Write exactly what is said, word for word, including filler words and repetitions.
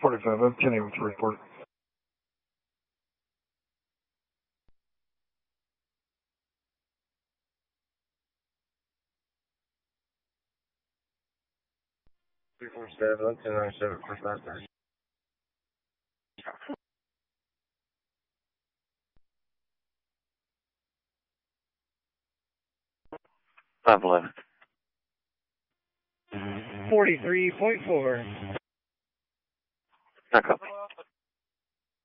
forty-five, I'm ten eight to report. three four seven, ten nine seven, first master. five eleven. forty-three point four. Not copy.